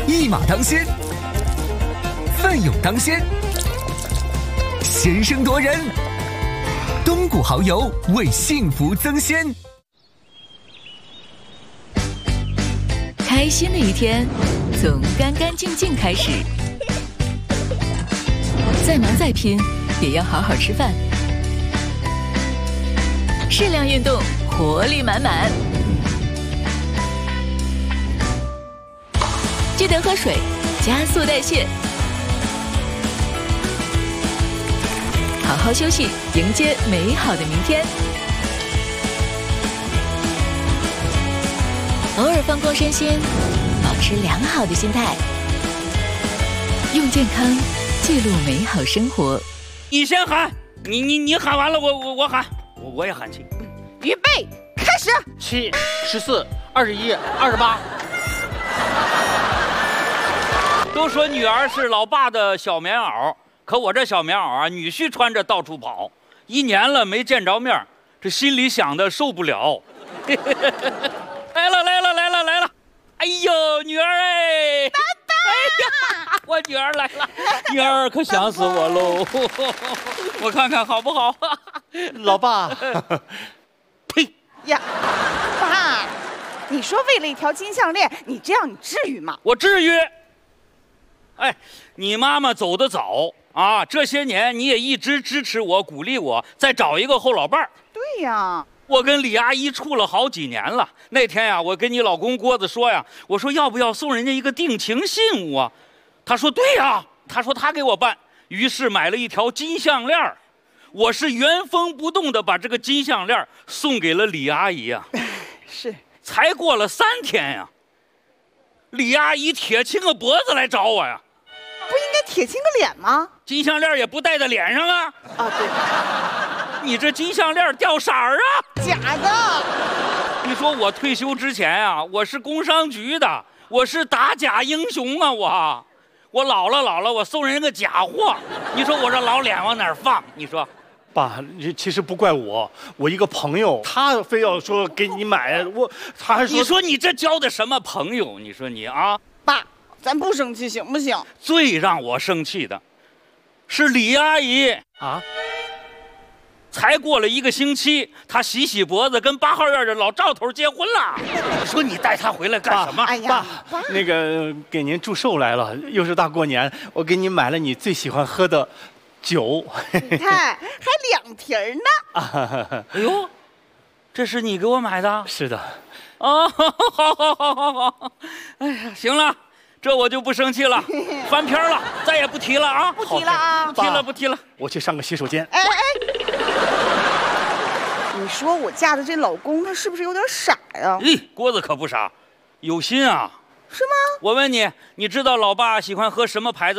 一马当先，奋勇当先，先声夺人。东谷蚝油为幸福增鲜。 开心的一天，从干干净净开始。再忙再拼，也要好好吃饭。适量运动，活力满满。记得喝水，加速代谢。好好休息，迎接美好的明天。偶尔放空身心，保持良好的心态，用健康记录美好生活。 你先喊，你喊完了，我喊，我也喊起。 预备，开始。 7、14、21、28。 都说女儿是老爸的小棉袄，可我这小棉袄啊，女婿穿着到处跑，1年了没见着面，这心里想的受不了。来了！哎呦，女儿哎！ 爸爸！ 哎呀，我女儿来了，女儿可想死我喽！我看看好不好？ 老爸， 呸呀，爸，你说为了一条金项链，你这样你至于吗？ 我至于。哎，你妈妈走得早啊，这些年你也一直支持我、鼓励我，再找一个后老伴儿。 对呀。 我跟李阿姨处了好几年了。那天呀，我跟你老公郭子说呀，我说要不要送人家一个定情信物啊？他说对呀，他说他给我办。于是买了一条金项链，我是原封不动的把这个金项链送给了李阿姨呀。 是。 才过了3天呀，李阿姨铁青个脖子来找我呀。 不应该铁青个脸吗？ 金项链也不戴在脸上啊。 啊，对。 你这金项链掉色儿啊？ 假的。 你说我退休之前啊，我是工商局的，我是打假英雄啊，我老了，我送人个假货，你说我这老脸往哪儿放？你说， 爸，其实不怪我一个朋友，他非要说给你买，他还说， 你说你这交的什么朋友？你说你啊， 爸，咱不生气行不行？ 最让我生气的，是李阿姨啊。 才过了1个星期，她洗脖子，跟8号院的老赵头结婚了。你说你带她回来干什么？ 哎呀， 爸，那个给您祝寿来了，又是大过年，我给你买了你最喜欢喝的酒。 你看，还2瓶呢。 哎呦，这是你给我买的？ 是的。 哦，好。哎呀，行了，这我就不生气了，翻篇了，再也不提了啊！ 不提了啊！ 不提了。 我去上个洗手间。 哎。你说我嫁的这老公他是不是有点傻呀？ 郭子可不傻，有心啊。 是吗？ 我问你，你知道老爸喜欢喝什么牌子